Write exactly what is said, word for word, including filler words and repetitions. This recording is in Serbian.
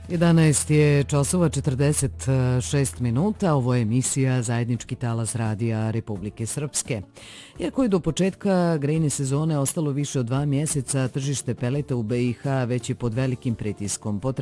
jedanaest je časova četrdeset šest minuta, ovo je emisija Zajednički talas radija Republike Srpske. Iako je do početka grejne sezone ostalo više od dva mjeseca, tržište peleta u B i H već je pod velikim pritiskom.